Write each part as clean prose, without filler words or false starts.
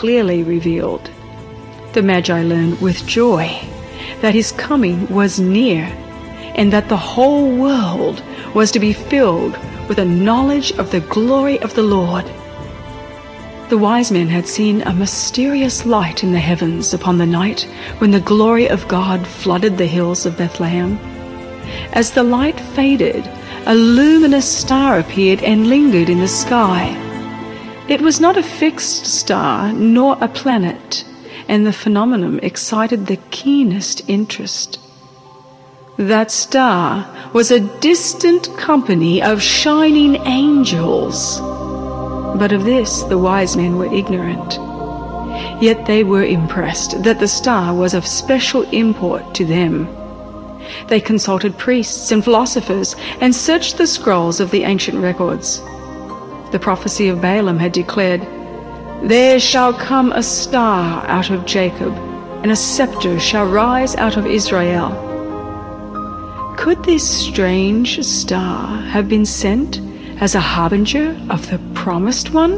clearly revealed. The Magi learned with joy that his coming was near, and that the whole world was to be filled with a knowledge of the glory of the Lord. The wise men had seen a mysterious light in the heavens upon the night when the glory of God flooded the hills of Bethlehem. As the light faded, a luminous star appeared and lingered in the sky. It was not a fixed star nor a planet, and the phenomenon excited the keenest interest. That star was a distant company of shining angels. But of this the wise men were ignorant. Yet they were impressed that the star was of special import to them. They consulted priests and philosophers and searched the scrolls of the ancient records. The prophecy of Balaam had declared, "There shall come a star out of Jacob, and a scepter shall rise out of Israel." Could this strange star have been sent as a harbinger of the promised one?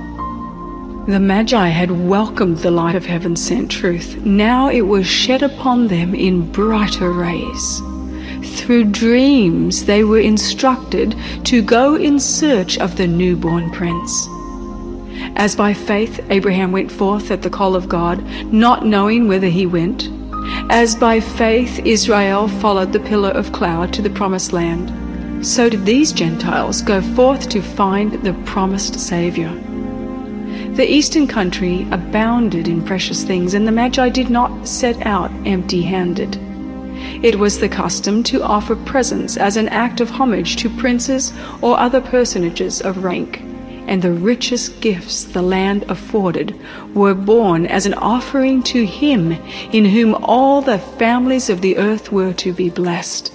The Magi had welcomed the light of heaven-sent truth. Now it was shed upon them in brighter rays. Through dreams they were instructed to go in search of the newborn prince. As by faith Abraham went forth at the call of God, not knowing whither he went, as by faith Israel followed the pillar of cloud to the promised land, so did these Gentiles go forth to find the promised Savior. The eastern country abounded in precious things, and the Magi did not set out empty-handed. It was the custom to offer presents as an act of homage to princes or other personages of rank, and the richest gifts the land afforded were borne as an offering to Him in whom all the families of the earth were to be blessed.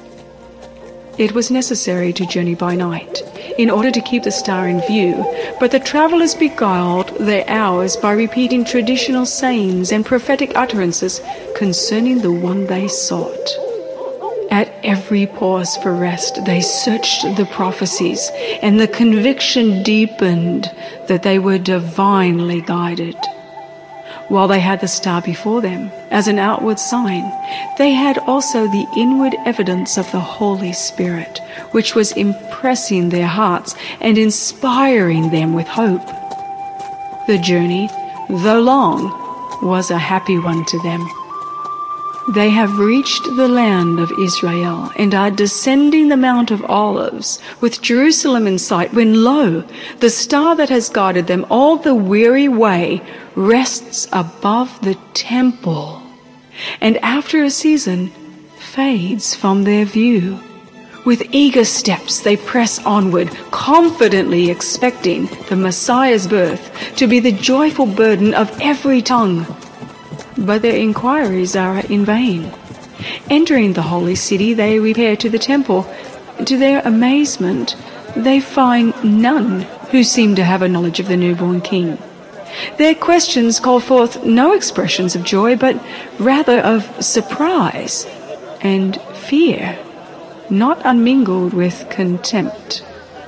It was necessary to journey by night in order to keep the star in view, but the travelers beguiled their hours by repeating traditional sayings and prophetic utterances concerning the one they sought. At every pause for rest, they searched the prophecies, and the conviction deepened that they were divinely guided. While they had the star before them as an outward sign, they had also the inward evidence of the Holy Spirit, which was impressing their hearts and inspiring them with hope. The journey, though long, was a happy one to them. They have reached the land of Israel and are descending the Mount of Olives with Jerusalem in sight, when lo, the star that has guided them all the weary way rests above the temple, and after a season fades from their view. With eager steps they press onward, confidently expecting the Messiah's birth to be the joyful burden of every tongue. But their inquiries are in vain. Entering the holy city, they repair to the temple. To their amazement, they find none who seem to have a knowledge of the newborn king. Their questions call forth no expressions of joy, but rather of surprise and fear, not unmingled with contempt.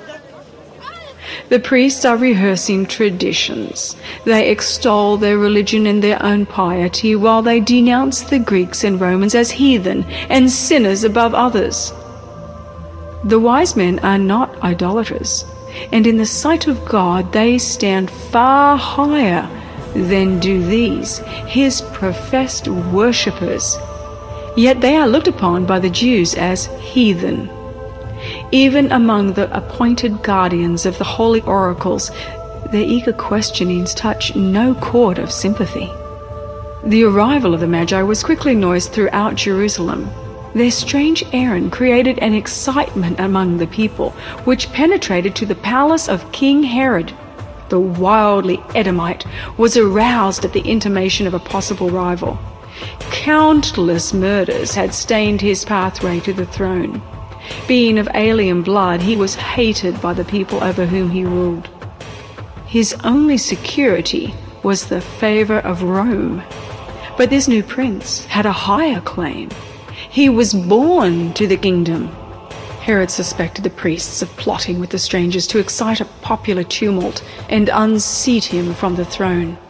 The priests are rehearsing traditions. They extol their religion and their own piety, while they denounce the Greeks and Romans as heathen and sinners above others. The wise men are not idolaters, and in the sight of God they stand far higher than do these, His professed worshippers. Yet they are looked upon by the Jews as heathen. Even among the appointed guardians of the holy oracles, their eager questionings touch no chord of sympathy. The arrival of the Magi was quickly noised throughout Jerusalem. Their strange errand created an excitement among the people, which penetrated to the palace of King Herod. The wildly Edomite was aroused at the intimation of a possible rival. Countless murders had stained his pathway to the throne. Being of alien blood, he was hated by the people over whom he ruled. His only security was the favor of Rome. But this new prince had a higher claim. He was born to the kingdom. Herod suspected the priests of plotting with the strangers to excite a popular tumult and unseat him from the throne.